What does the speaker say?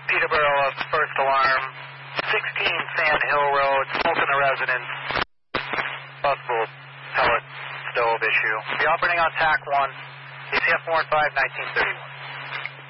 Peterborough, first alarm, 16 Sand Hill Road, smoke in the residence, possible pellet stove issue. Be operating on TAC 1, ACF 4 and 5, 1931.